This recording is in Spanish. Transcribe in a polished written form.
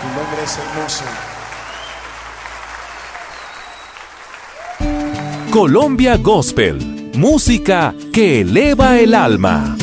Tu nombre es hermoso. Colombia Gospel, música que eleva el alma.